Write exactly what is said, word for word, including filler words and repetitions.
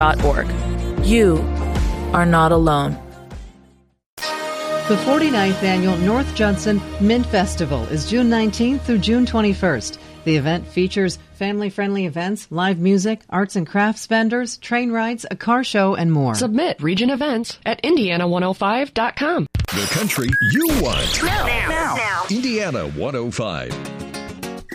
dot org. You are not alone. The forty-ninth Annual North Judson Mint Festival is June nineteenth through June twenty-first. The event features family-friendly events, live music, arts and crafts vendors, train rides, a car show, and more. Submit Region Events at Indiana one oh five dot com. The country you want. Now. Now. Now. Indiana one oh five.